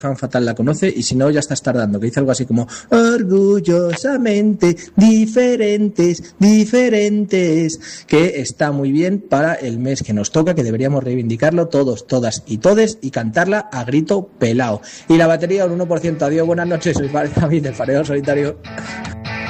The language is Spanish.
Fan Fatal la conoce, y si no, ya estás tardando, que dice algo así como orgullosamente diferentes, que está muy bien para el mes que nos toca, que deberíamos reivindicarlo todos, todas y todes, y cantarla a grito pelao. Y la batería un 1%. Adiós, buenas noches, soy David, el Fareo Solitario.